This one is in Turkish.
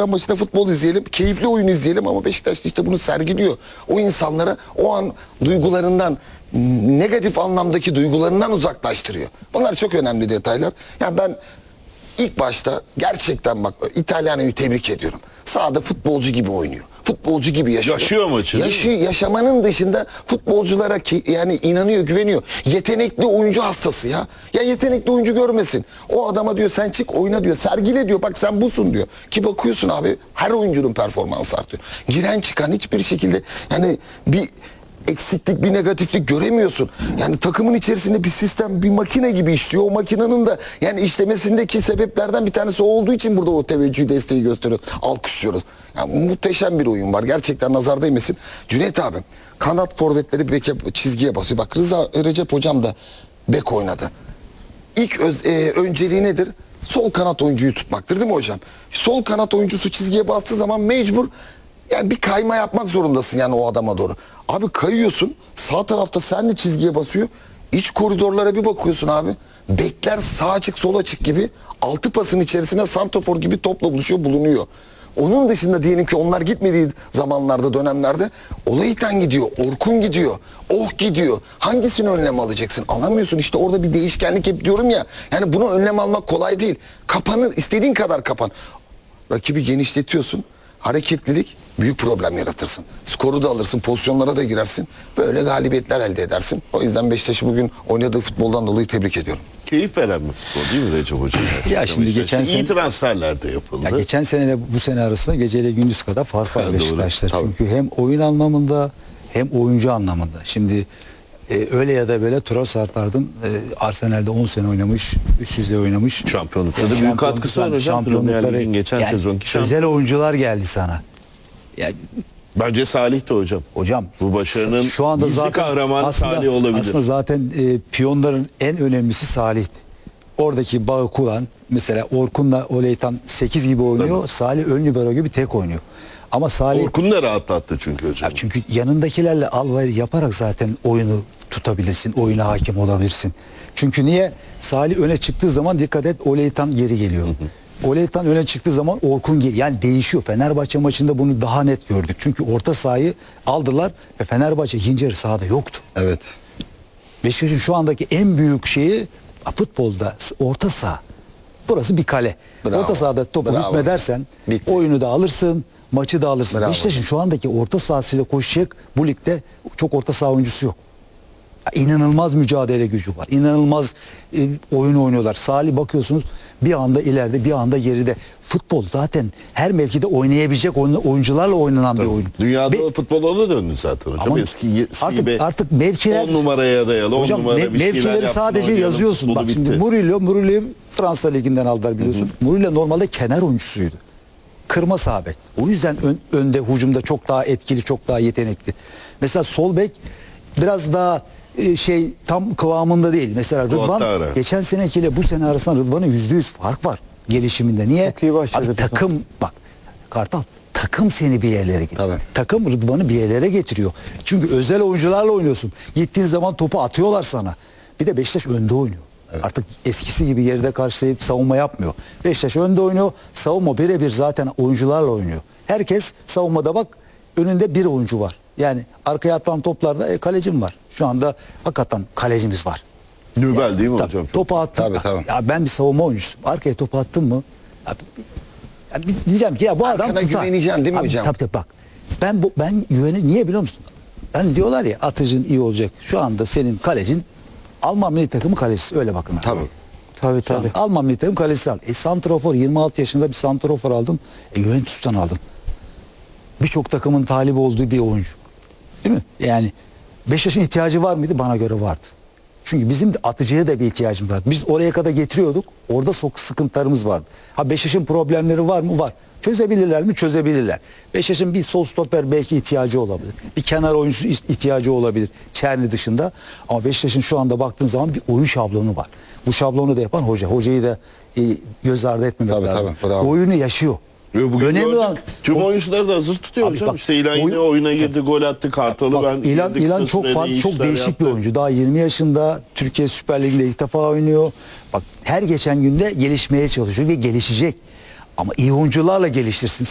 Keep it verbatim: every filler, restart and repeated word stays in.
antrenman maçında futbol izleyelim, keyifli oyun izleyelim ama Beşiktaş işte bunu sergiliyor. O insanlara o an duygularından, negatif anlamdaki duygularından uzaklaştırıyor. Bunlar çok önemli detaylar. Yani ben ilk başta gerçekten bak İtalyana'yı tebrik ediyorum. Sahada futbolcu gibi oynuyor. Futbolcu gibi yaşıyor. Yaşıyor maçı. Yaşıyor. Yaşamanın dışında futbolculara ki yani inanıyor, güveniyor. Yetenekli oyuncu hastası ya. Ya yetenekli oyuncu görmesin. O adama diyor sen çık oyna diyor. Sergile diyor. Bak sen busun diyor. Ki bakıyorsun abi her oyuncunun performansı artıyor. Giren çıkan hiçbir şekilde yani bir eksiklik, bir negatiflik göremiyorsun. Yani takımın içerisinde bir sistem, bir makine gibi işliyor. O makinenin de yani işlemesindeki sebeplerden bir tanesi o olduğu için burada o teveccühü, desteği gösteriyoruz, alkışlıyoruz. Yani muhteşem bir oyun var. Gerçekten nazar değmesin. Cüneyt abi, kanat forvetleri beke, çizgiye basıyor. Bak Rıza Recep hocam da bek oynadı. İlk öz, e, önceliği nedir? Sol kanat oyuncuyu tutmaktır değil mi hocam? Sol kanat oyuncusu çizgiye bastığı zaman mecbur yani bir kayma yapmak zorundasın yani o adama doğru. Abi kayıyorsun. Sağ tarafta senle çizgiye basıyor. İç koridorlara bir bakıyorsun abi. Bekler sağ açık sol açık gibi. Altı pasın içerisine santrafor gibi topla buluşuyor bulunuyor. Onun dışında diyelim ki onlar gitmediği zamanlarda dönemlerde Olaytan gidiyor. Orkun gidiyor. Oh gidiyor. Hangisini önlem alacaksın? Alamıyorsun. İşte orada bir değişkenlik hep diyorum ya. Yani bunu önlem almak kolay değil. Kapanır. İstediğin kadar kapan. Rakibi genişletiyorsun. Hareketlilik büyük problem yaratırsın. Skoru da alırsın, pozisyonlara da girersin. Böyle galibiyetler elde edersin. O yüzden Beşiktaş'ı bugün oynadığı futboldan dolayı tebrik ediyorum. Keyif veren bir futbol değil mi Recep Hoca? Ya şimdi Beşiktaş geçen iyi sene transferler de yapıldı. Ya geçen seneyle bu sene arasında geceyle gündüz kadar fark var Doğru, Beşiktaş'ta. tabii. Çünkü hem oyun anlamında hem oyuncu anlamında. Şimdi e, öyle ya da böyle Trossard'ın e, Arsenal'de on sene oynamış, üst düzey oynamış. Şampiyonlukta da büyük katkısı var hocam. Premier Lig'in geçen yani sezonki şampiyon. özel oyuncular geldi sana. Yani Bence Salih de hocam. hocam Bu başarının şu anda gizli zaten kahramanı aslında, Salih olabilir. Aslında zaten e, piyonların en önemlisi Salih'ti. Oradaki bağı kuran mesela Orkun'la Olaytan sekiz gibi oynuyor. Tabii. Salih ön libero gibi tek oynuyor. Ama Salih Orkun da rahatlattı çünkü hocam. ya çünkü yanındakilerle alver yaparak zaten oyunu tutabilirsin, oyuna hakim olabilirsin. Çünkü niye? Salih öne çıktığı zaman dikkat et Olaytan geri geliyor. Olaytan öne çıktığı zaman Orkun geri. Yani değişiyor. Fenerbahçe maçında bunu daha net gördük. Çünkü orta sahayı aldılar ve Fenerbahçe ikinci yarı sahada yoktu. Evet. Beşiktaş'ın şu andaki en büyük şeyi futbolda orta saha. Burası bir kale. Bravo. Orta sahada topu Bravo. hükmedersen Bitti. oyunu da alırsın, maçı da alırsın. Bravo. Beşiktaş'ın şu andaki orta sahasıyla koşacak bu ligde çok orta saha oyuncusu yok. Ya İnanılmaz mücadele gücü var. İnanılmaz e, oyun oynuyorlar. Salih bakıyorsunuz bir anda ileride bir anda geride. Futbol zaten her mevkide oynayabilecek oyun- oyuncularla oynanan bir oyun. Dünyada Be- futbola döndü zaten hocam. Ama Eski artık, artık mevkiler on numaraya dayalı, on hocam, numara me- bir şeyler mevkileri yapsın, sadece oynayalım. yazıyorsun. Futbolu Bak şimdi bitti. Murillo, Murillo'yu Fransa Ligi'nden aldılar biliyorsun. Murillo normalde kenar oyuncusuydu. Kırma sağ bek. O yüzden ön- önde hücumda çok daha etkili, çok daha yetenekli. Mesela sol bek biraz daha e, şey tam kıvamında değil. Mesela Rıdvan Guattara. geçen senekiyle bu sene arasında Rıdvan'ın yüzde yüz fark var gelişiminde. Niye? Çok iyi başladı Abi, Rıdvan. takım bak Kartal takım seni bir yerlere getiriyor. Tabii. Takım Rıdvan'ı bir yerlere getiriyor. Çünkü özel oyuncularla oynuyorsun. Gittiğin zaman topu atıyorlar sana. Bir de Beşiktaş önde oynuyor. Artık eskisi gibi geride karşılayıp savunma yapmıyor. Beşiktaş önde oynuyor. Savunma birebir zaten oyuncularla oynuyor. Herkes savunmada bak önünde bir oyuncu var. Yani arkaya atılan toplarda e, kalecim var. Şu anda hakikaten kalecimiz var. Nübel değil mi Tabii, hocam? Çok- topu attım. Tabii, tabii. Ya ben bir savunma oyuncusuyum. Arkaya topu attım mı? Ya, ya bir- diyeceğim ki ya bu adam Arkana tutar. güveneceksin değil mi Abi, hocam? Tabii tabii bak. Ben bu ben güveni niye biliyor musun? Hani diyorlar ya atıcın iyi olacak. Şu anda senin kalecin Alman milli takımı kalecisi öyle bakın. abi. Tabii. Tabii tabii. Alman milli takım kalecisi al. E santrafor yirmi altı yaşında bir santrafor aldın. E Juventus'tan aldın. Birçok takımın talibi olduğu bir oyuncu. Değil mi? Yani Beşiktaş'ın ihtiyacı var mıydı? Bana göre vardı. Çünkü bizim de atıcıya da bir ihtiyacımız vardı. Biz oraya kadar getiriyorduk. Orada sok sıkıntılarımız vardı. Ha Beşiktaş'ın problemleri var mı? Var. Çözebilirler mi? Çözebilirler. Beşiktaş'ın bir sol stoper belki ihtiyacı olabilir. Bir kenar oyuncusu ihtiyacı olabilir. Çerni dışında. Ama Beşiktaş'ın şu anda baktığın zaman bir oyun şablonu var. Bu şablonu da yapan hoca. Hocayı da e, göz ardı etmemek Tabii, lazım. tabii, bravo. Oyunu yaşıyor. Ve bugün Önemli gördük, olan tüm o- oyuncuları da hazır tutuyor Abi hocam. bak, işte İlan yine oyun- oyuna girdi, gol attı, Kartal'ı Bak, ben İlan, girdi, İlan kısa çok sürede farklı, iyi çok işler değişik yaptı. bir oyuncu. Daha yirmi yaşında Türkiye Süper Ligi'nde ilk defa oynuyor. Bak her geçen günde gelişmeye çalışıyor ve gelişecek. Ama iyi oyuncularla geliştirsin.